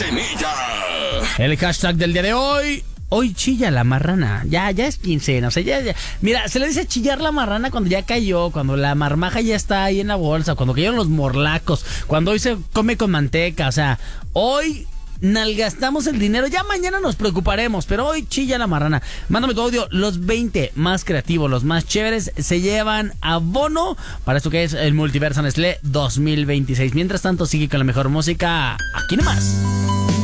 cochinilla. El hashtag del día de hoy. Hoy chilla la marrana. Ya es quincena. O sea, ya. Mira, se le dice chillar la marrana cuando ya cayó, cuando la marmaja ya está ahí en la bolsa, cuando cayeron los morlacos, cuando hoy se come con manteca. O sea, hoy nalgastamos el dinero. Ya mañana nos preocuparemos, pero hoy chilla la marrana. Mándame tu audio. Los 20 más creativos, los más chéveres, se llevan abono para esto que es el Multiverso Nestlé 2026. Mientras tanto, sigue con la mejor música. Aquí nomás.